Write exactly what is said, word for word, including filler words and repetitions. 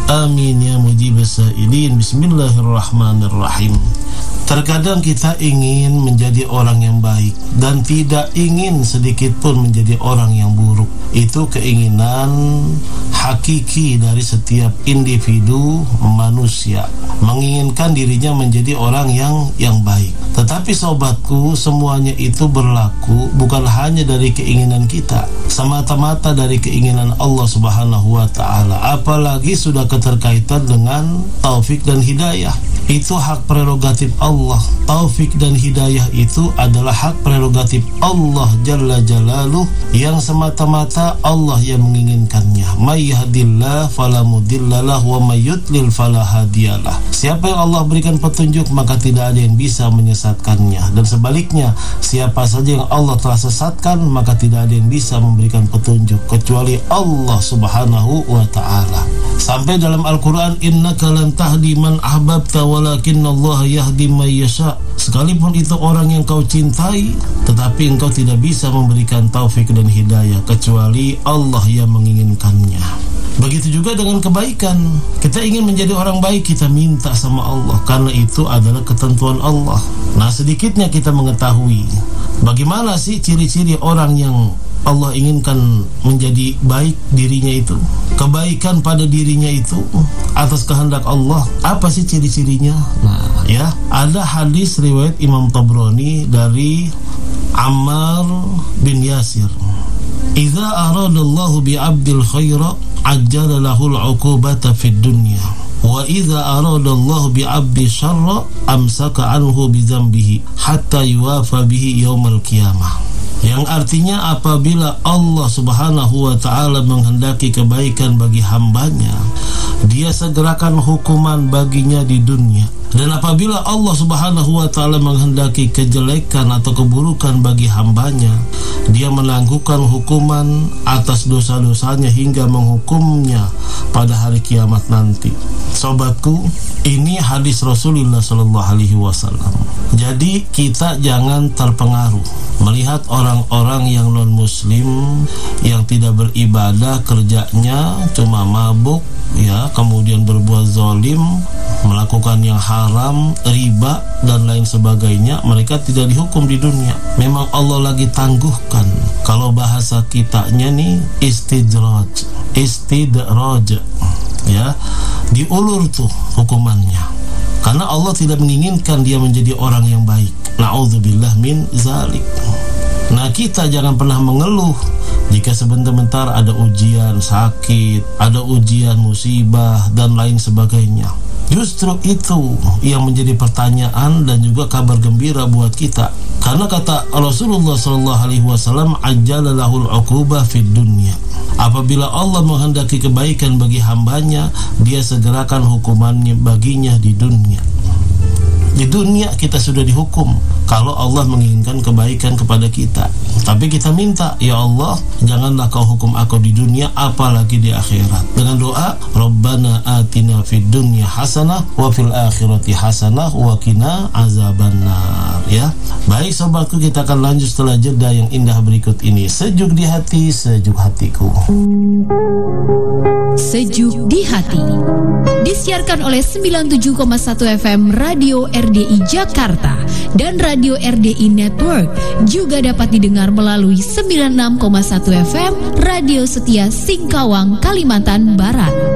Amin ya mujibas sa'ilin. Bismillahirrahmanirrahim. Terkadang kita ingin menjadi orang yang baik dan tidak ingin sedikit pun menjadi orang yang buruk. Itu keinginan hakiki dari setiap individu manusia, menginginkan dirinya menjadi orang yang yang baik. Tetapi sobatku, semuanya itu berlaku bukan hanya dari keinginan kita, semata-mata dari keinginan Allah Subhanahu wa taala. Apalagi sudah keterkaitan dengan taufik dan hidayah. Itu hak prerogatif Allah. Taufik dan hidayah itu adalah hak prerogatif Allah Jalla Jalaluh, yang semata-mata Allah yang menginginkannya. May yahdillah fala mudhillalah wa may yudlil fala hadiyalah. Siapa yang Allah berikan petunjuk, maka tidak ada yang bisa menyesatkannya. Dan sebaliknya, siapa saja yang Allah telah sesatkan, maka tidak ada yang bisa memberikan petunjuk kecuali Allah Subhanahu wa ta'ala. Sampai dalam Al-Quran, innaka lan tahdi man ahbabta walakinnallaha yahdi man yasha. Sekalipun itu orang yang kau cintai, tetapi engkau tidak bisa memberikan taufik dan hidayah kecuali Allah yang menginginkannya. Begitu juga dengan kebaikan. Kita ingin menjadi orang baik, kita minta sama Allah, karena itu adalah ketentuan Allah. Nah, sedikitnya kita mengetahui bagaimana sih ciri-ciri orang yang Allah inginkan menjadi baik dirinya itu, kebaikan pada dirinya itu atas kehendak Allah. Apa sih ciri-cirinya? Nah, ya, ada hadis riwayat Imam Tabrani dari Ammar bin Yasir. Idza aradallahu bi'abdil khaira ajjala lahul 'uqubata fid dunya wa idza aradallahu bi'abdi syarra amsaka anhu bi dzambihi hatta yuwafa bihi yaumal qiyamah. Yang artinya, apabila Allah Subhanahu wa ta'ala menghendaki kebaikan bagi hambanya, Dia segerakan hukuman baginya di dunia. Dan apabila Allah Subhanahu wa ta'ala menghendaki kejelekan atau keburukan bagi hambanya, Dia menangguhkan hukuman atas dosa-dosanya hingga menghukumnya pada hari kiamat nanti. Sobatku, ini hadis Rasulullah Sallallahu Alaihi Wasallam. Jadi kita jangan terpengaruh melihat orang-orang yang non muslim, yang tidak beribadah, kerjanya cuma mabuk, ya, kemudian berbuat zalim, melakukan yang haram, riba dan lain sebagainya. Mereka tidak dihukum di dunia. Memang Allah lagi tangguhkan. Kalau bahasa kitanya nih istidraj, istidraj, ya, diulur tuh hukumannya. Karena Allah tidak menginginkan dia menjadi orang yang baik. Na'udzubillah min zalik. Nah, kita jangan pernah mengeluh jika sebentar-bentar ada ujian sakit, ada ujian musibah dan lain sebagainya. Justru itu yang menjadi pertanyaan dan juga kabar gembira buat kita. Karena kata Rasulullah Sallallahu Alaihi Wasallam, ajjala lahul 'uqubah fid dunya. Apabila Allah menghendaki kebaikan bagi hambanya, Dia segerakan hukumannya baginya di dunia. Di dunia kita sudah dihukum kalau Allah menginginkan kebaikan kepada kita. Tapi kita minta, ya Allah, janganlah kau hukum aku di dunia, apalagi di akhirat. Dengan doa, Rabbana atina fid dunya hasanah wa fil akhirati hasanah wa qina azabannar. Ya, baik sobatku, kita akan lanjut setelah jeda yang indah berikut ini. Sejuk di hati, sejuk hatiku. Sejuk di hati disiarkan oleh sembilan puluh tujuh koma satu F M Radio R D I Jakarta dan Radio R D I Network. Juga dapat didengar melalui sembilan puluh enam koma satu F M Radio Setia Singkawang, Kalimantan Barat.